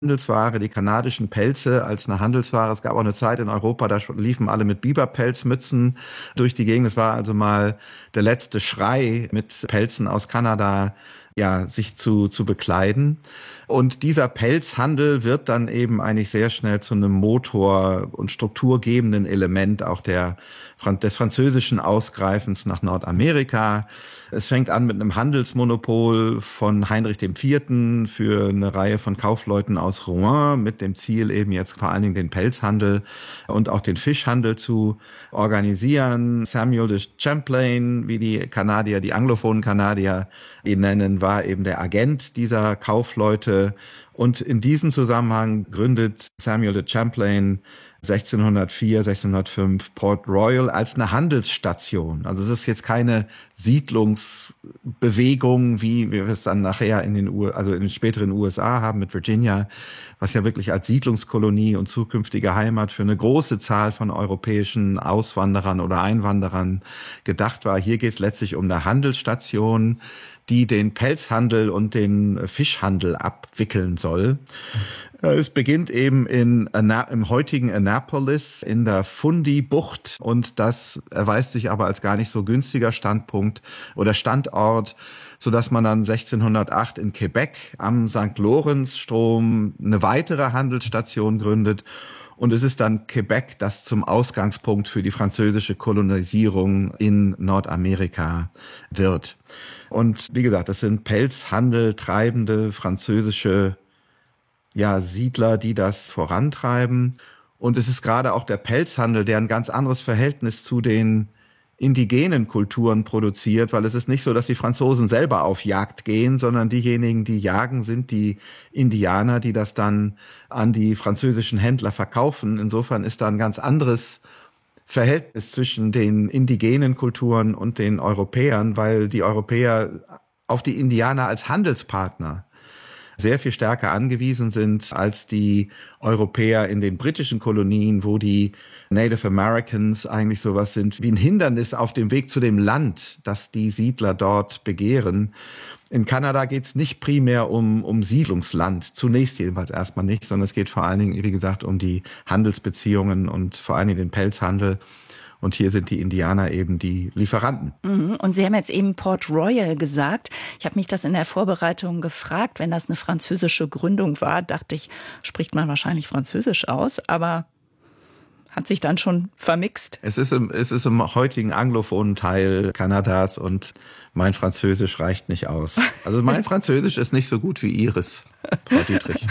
Handelsware, die kanadischen Pelze als eine Handelsware. Es gab auch eine Zeit in Europa, da liefen alle mit Biberpelzmützen durch die Gegend. Es war also mal der letzte Schrei, mit Pelzen aus Kanada ja, sich zu bekleiden. Und dieser Pelzhandel wird dann eben eigentlich sehr schnell zu einem Motor und strukturgebenden Element auch des französischen Ausgreifens nach Nordamerika. Es fängt an mit einem Handelsmonopol von Heinrich IV. Für eine Reihe von Kaufleuten aus Rouen mit dem Ziel eben jetzt vor allen Dingen den Pelzhandel und auch den Fischhandel zu organisieren. Samuel de Champlain, wie die Kanadier, die anglophonen Kanadier ihn nennen, war eben der Agent dieser Kaufleute. Und in diesem Zusammenhang gründet Samuel de Champlain 1604, 1605 Port Royal als eine Handelsstation. Also es ist jetzt keine Siedlungsbewegung, wie wir es dann nachher in den späteren USA haben mit Virginia, was ja wirklich als Siedlungskolonie und zukünftige Heimat für eine große Zahl von europäischen Auswanderern oder Einwanderern gedacht war. Hier geht es letztlich um eine Handelsstation, die den Pelzhandel und den Fischhandel abwickeln soll. Es beginnt eben im heutigen Annapolis in der Fundy-Bucht und das erweist sich aber als gar nicht so günstiger Standpunkt oder Standort, sodass man dann 1608 in Quebec am St. Lawrence-Strom eine weitere Handelsstation gründet. Und es ist dann Quebec, das zum Ausgangspunkt für die französische Kolonisierung in Nordamerika wird. Und wie gesagt, das sind Pelzhandel treibende französische Siedler, die das vorantreiben. Und es ist gerade auch der Pelzhandel, der ein ganz anderes Verhältnis zu den indigenen Kulturen produziert, weil es ist nicht so, dass die Franzosen selber auf Jagd gehen, sondern diejenigen, die jagen, sind die Indianer, die das dann an die französischen Händler verkaufen. Insofern ist da ein ganz anderes Verhältnis zwischen den indigenen Kulturen und den Europäern, weil die Europäer auf die Indianer als Handelspartner sehr viel stärker angewiesen sind als die Europäer in den britischen Kolonien, wo die Native Americans eigentlich sowas sind wie ein Hindernis auf dem Weg zu dem Land, das die Siedler dort begehren. In Kanada geht es nicht primär um Siedlungsland, zunächst jedenfalls erstmal nicht, sondern es geht vor allen Dingen, wie gesagt, um die Handelsbeziehungen und vor allen Dingen den Pelzhandel. Und hier sind die Indianer eben die Lieferanten. Und Sie haben jetzt eben Port Royal gesagt. Ich habe mich das in der Vorbereitung gefragt. Wenn das eine französische Gründung war, dachte ich, spricht man wahrscheinlich Französisch aus. Aber hat sich dann schon vermixt. Es ist im heutigen anglophonen Teil Kanadas und mein Französisch reicht nicht aus. Also mein Französisch ist nicht so gut wie Ihres, Frau Dietrich.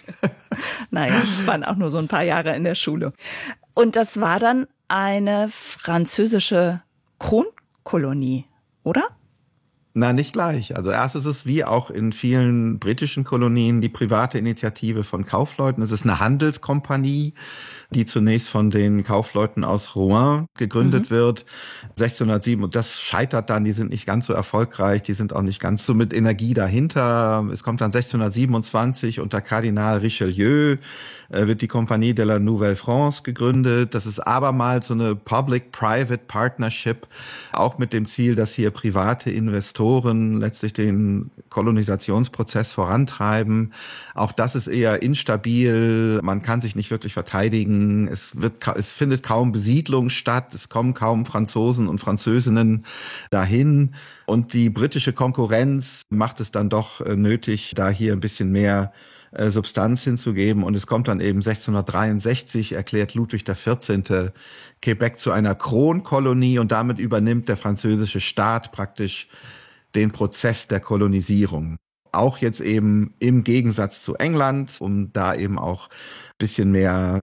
Naja, es waren auch nur so ein paar Jahre in der Schule. Und das war dann eine französische Kronkolonie, oder? Na, nicht gleich. Also erst ist es wie auch in vielen britischen Kolonien die private Initiative von Kaufleuten. Es ist eine Handelskompanie, die zunächst von den Kaufleuten aus Rouen gegründet wird. 1607, und das scheitert dann, die sind nicht ganz so erfolgreich, die sind auch nicht ganz so mit Energie dahinter. Es kommt dann 1627 unter Kardinal Richelieu, wird die Compagnie de la Nouvelle France gegründet. Das ist abermals so eine Public-Private Partnership, auch mit dem Ziel, dass hier private Investoren letztlich den Kolonisationsprozess vorantreiben. Auch das ist eher instabil, man kann sich nicht wirklich verteidigen. Es findet kaum Besiedlung statt, es kommen kaum Franzosen und Französinnen dahin. Und die britische Konkurrenz macht es dann doch nötig, da hier ein bisschen mehr Substanz hinzugeben. Und es kommt dann eben 1663, erklärt Ludwig XIV. Quebec zu einer Kronkolonie und damit übernimmt der französische Staat praktisch den Prozess der Kolonisierung. Auch jetzt eben im Gegensatz zu England, um da eben auch ein bisschen mehr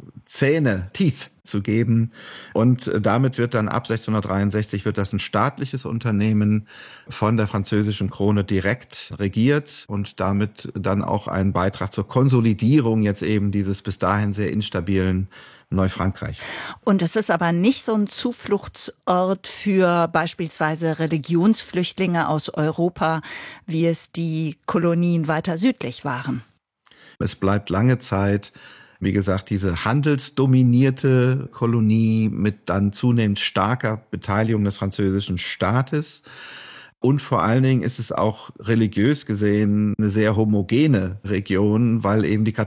Teeth zu geben. Und damit wird dann ab 1663 wird das ein staatliches Unternehmen von der französischen Krone direkt regiert und damit dann auch ein Beitrag zur Konsolidierung jetzt eben dieses bis dahin sehr instabilen Neufrankreich. Und es ist aber nicht so ein Zufluchtsort für beispielsweise Religionsflüchtlinge aus Europa, wie es die Kolonien weiter südlich waren. Es bleibt lange Zeit, wie gesagt, diese handelsdominierte Kolonie mit dann zunehmend starker Beteiligung des französischen Staates. Und vor allen Dingen ist es auch religiös gesehen eine sehr homogene Region, weil eben die